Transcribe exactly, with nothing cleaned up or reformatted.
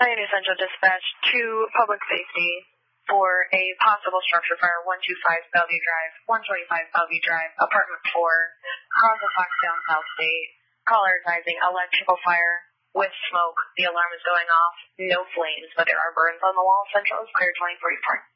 Miami Central Dispatch to Public Safety for a possible structure fire, one two five Bellevue Drive, one twenty-five Bellevue Drive, Apartment four, Chronicle Fox down South State. Caller advising electrical fire with smoke. The alarm is going off. No flames, but there are burns on the wall. Central is clear twenty-four report.